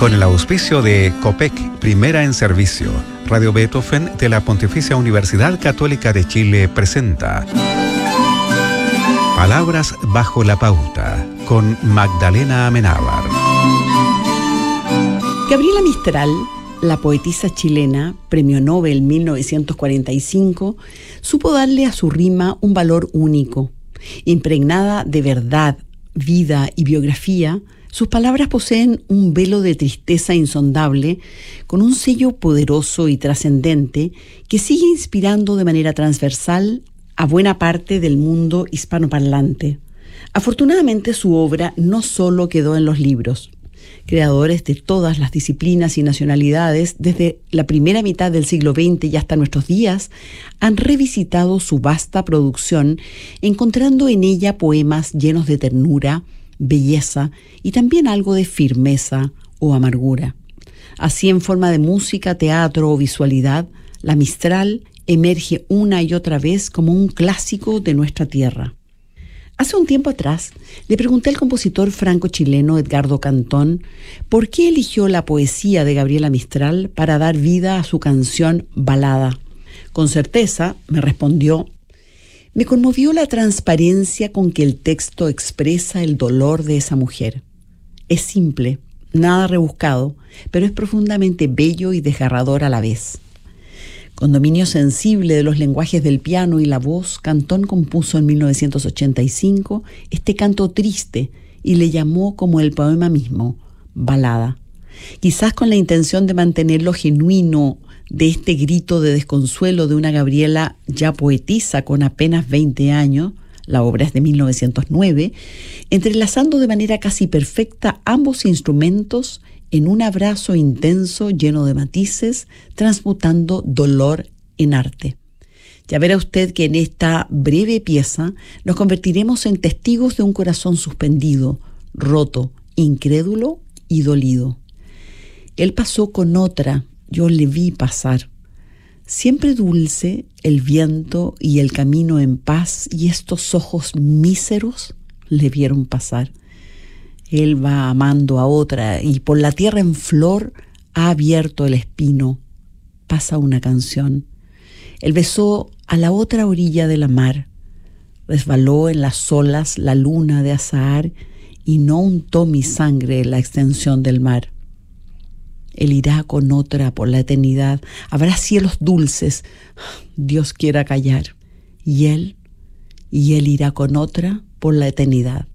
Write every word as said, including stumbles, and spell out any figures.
Con el auspicio de COPEC, Primera en Servicio, Radio Beethoven de la Pontificia Universidad Católica de Chile presenta Palabras bajo la pauta, con Magdalena Amenábar. Gabriela Mistral, la poetisa chilena, premio Nobel mil novecientos cuarenta y cinco, supo darle a su rima un valor único. Impregnada de verdad, vida y biografía, sus palabras poseen un velo de tristeza insondable, con un sello poderoso y trascendente que sigue inspirando de manera transversal a buena parte del mundo hispanoparlante. Afortunadamente, su obra no solo quedó en los libros. Creadores de todas las disciplinas y nacionalidades, desde la primera mitad del siglo veinte y hasta nuestros días, han revisitado su vasta producción, encontrando en ella poemas llenos de ternura, belleza y también algo de firmeza o amargura. Así, en forma de música, teatro o visualidad, la Mistral emerge una y otra vez como un clásico de nuestra tierra. Hace un tiempo atrás le pregunté al compositor franco-chileno Edgardo Cantón por qué eligió la poesía de Gabriela Mistral para dar vida a su canción Balada. Con certeza, me respondió: me conmovió la transparencia con que el texto expresa el dolor de esa mujer. Es simple, nada rebuscado, pero es profundamente bello y desgarrador a la vez. Con dominio sensible de los lenguajes del piano y la voz, Cantón compuso en mil novecientos ochenta y cinco este canto triste y le llamó, como el poema mismo, Balada. Quizás con la intención de mantenerlo genuino de este grito de desconsuelo de una Gabriela ya poetisa con apenas veinte años, la obra es de mil novecientos nueve, entrelazando de manera casi perfecta ambos instrumentos en un abrazo intenso lleno de matices, transmutando dolor en arte. Ya verá usted que en esta breve pieza nos convertiremos en testigos de un corazón suspendido, roto, incrédulo y dolido. Él pasó con otra, yo le vi pasar. Siempre dulce el viento y el camino en paz, y estos ojos míseros le vieron pasar. Él va amando a otra y por la tierra en flor ha abierto el espino. Pasa una canción. Él besó a la otra orilla de la mar. Resbaló en las olas la luna de azahar y no untó mi sangre la extensión del mar. Él irá con otra por la eternidad. Habrá cielos dulces. Dios quiera callar. Y él, y él irá con otra por la eternidad.